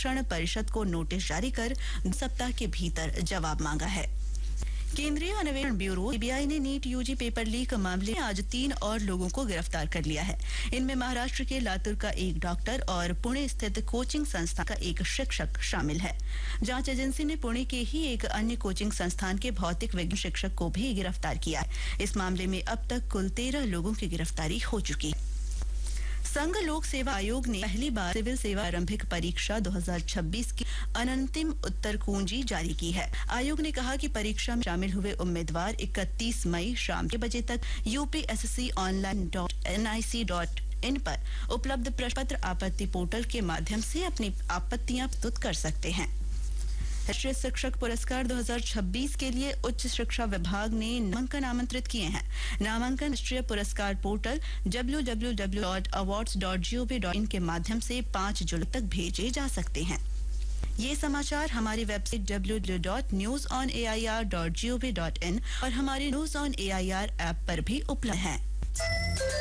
संरक्षण परिषद को नोटिस जारी कर 2 सप्ताह के भीतर जवाब मांगा है। केंद्रीय अन्वेषण ब्यूरो सीबीआई ने नीट यूजी पेपर लीक मामले में आज 3 और लोगों को गिरफ्तार कर लिया है। इनमें महाराष्ट्र के लातूर का एक डॉक्टर और पुणे स्थित कोचिंग संस्थान का एक शिक्षक शामिल है। जांच एजेंसी ने पुणे के ही एक अन्य कोचिंग संस्थान के भौतिक विज्ञान शिक्षक को भी गिरफ्तार किया है। इस मामले में अब तक कुल 13 लोगों की गिरफ्तारी हो चुकी है। संघ लोक सेवा आयोग ने पहली बार सिविल सेवा आरंभिक परीक्षा 2026 की अंतिम उत्तर कुंजी जारी की है। आयोग ने कहा कि परीक्षा में शामिल हुए उम्मीदवार 31 मई शाम 6 बजे तक upsconline.nic.in पर उपलब्ध प्रश्न पत्र आपत्ति पोर्टल के माध्यम से अपनी आपत्तियां प्रस्तुत कर सकते हैं। राष्ट्रीय शिक्षक पुरस्कार 2026 के लिए उच्च शिक्षा विभाग ने नामांकन आमंत्रित किए हैं। नामांकन राष्ट्रीय पुरस्कार पोर्टल www.awards.gov.in के माध्यम से 5 जुलाई तक भेजे जा सकते हैं। ये समाचार हमारी वेबसाइट www.newsonair.gov.in और हमारे न्यूज़ ऑन एआईआर ऐप पर भी उपलब्ध हैं।